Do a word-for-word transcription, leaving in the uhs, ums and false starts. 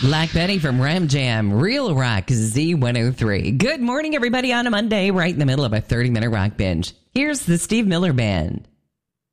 Black Betty from Ram Jam, Real Rock Z one oh three. Good morning, everybody, on a Monday, right in the middle of a thirty-minute rock binge. Here's the Steve Miller Band.